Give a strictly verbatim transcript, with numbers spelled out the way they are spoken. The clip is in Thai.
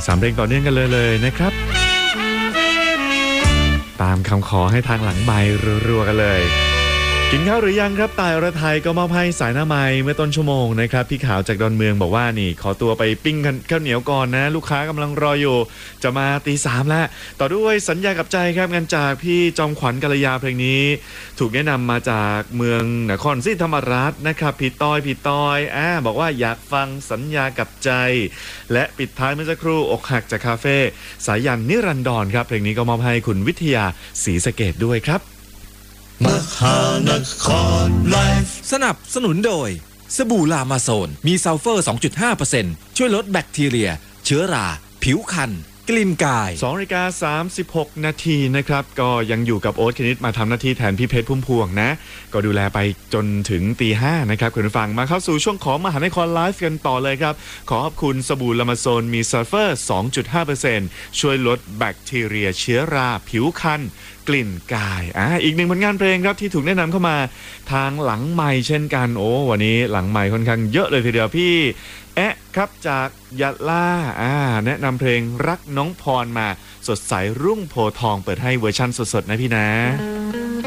สามเพลงต่อเนื่องกันเลยเลยนะครับตามคำขอให้ทางหลังไมค์รัวๆกันเลยกินข้าวหรือยังครับตายอรไทยก็มอบให้สายหน้าไมค์เมื่อต้นชั่วโมงนะครับพี่ขาวจากดอนเมืองบอกว่านี่ขอตัวไปปิ้งข้าวเหนียวก่อนนะลูกค้ากำลังรออยู่จะมาตีสามแล้วต่อด้วยสัญญากับใจครับงานจากพี่จอมขวัญกัลยาเพลงนี้ถูกแนะนำมาจากเมืองนครศรีธรรมราชนะครับพี่ต้อยพี่ต้อยอ่าบอกว่าอยากฟังสัญญากับใจและปิดท้ายเมื่อสักครู่อกหักจากคาเฟ่สายันนิรันดรครับเพลงนี้ก็มอบให้คุณวิทยาศรีสะเกษด้วยครับมหานครไลฟ์สนับสนุนโดยสบู่ลามาโซนมีซัลเฟอร์ สองจุดห้าเปอร์เซ็นต์ ช่วยลดแบคทีเรียเชื้อราผิวคันกลิ่นกายสองนาฬิกาสามสิบหกนาทีนะครับก็ยังอยู่กับโอ๊ตคณิตมาทำหน้าที่แทนพี่เพชรพุ่มพวงนะก็ดูแลไปจนถึงตีห้านะครับคุณผู้ฟังมาเข้าสู่ช่วงของมหานครไลฟ์กันต่อเลยครับขอขอบคุณสบู่ลามาโซนมีซัลเฟอร์ สองจุดห้าเปอร์เซ็นต์ ช่วยลดแบคทีเรียเชื้อราผิวคันกลิ่นกายอ่าอีกหนึ่งผลงานเพลงครับที่ถูกแนะนำเข้ามาทางหลังไมค์เช่นกันโอ้วันนี้หลังไมค์ค่อนข้างเยอะเลยทีเดียวพี่แอะครับจากยะลาอ่าแนะนำเพลงรักน้องพรมาสดใสรุ่งโพทองเปิดให้เวอร์ชั่นสดๆนะพี่นะ